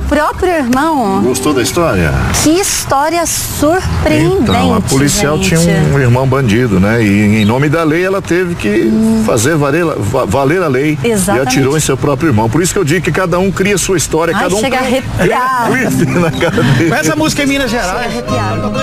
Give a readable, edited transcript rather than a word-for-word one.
próprio irmão. Gostou da história? Que história surpreendente. Então, a policial gente. tinha um irmão bandido, né? E em nome da lei ela teve que fazer valer a lei. Exatamente. E atirou em seu próprio irmão. Por isso que eu digo que cada um cria sua história, Ai, cada um chega a arrepiar. na cara dele. Com essa música em Minas Gerais. Chega a arrepiar.